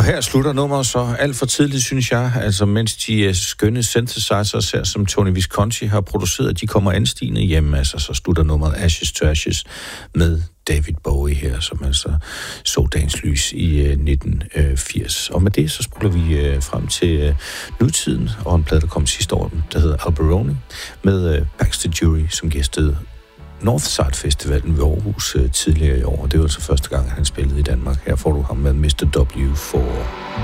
her slutter nummeret så alt for tidligt, synes jeg. Altså, mens de skønne synthesizers her, som Tony Visconti har produceret, de kommer anstigende hjem, altså, så slutter nummeret Ashes to Ashes med David Bowie her, som altså så dagens lys i 1980. Og med det, så spoler vi frem til nutiden, og en plade, der kom sidste år, der hedder Alberoni, med Baxter Jury, som gæstede Northside Festivalen ved Aarhus tidligere i år. Det var altså første gang, han spillede i Danmark. Her får du ham med Mr. W4.